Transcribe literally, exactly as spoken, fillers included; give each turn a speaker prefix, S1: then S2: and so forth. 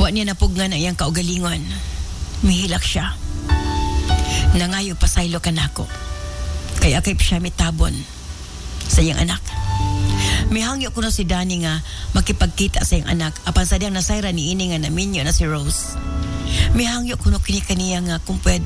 S1: Wa niya napugnan ang iyang kaugalingon. Mihilak siya. Nangayo pasaylo ka nako. Kaya kay siya mitabon sa iyang anak. Mihangyo ko na si Danny nga makipagkita sa iyang anak apan sa diyang nasayra ni ini nga naminyo na si Rose. Mihangyo ko na kini kaniya nga kung pwede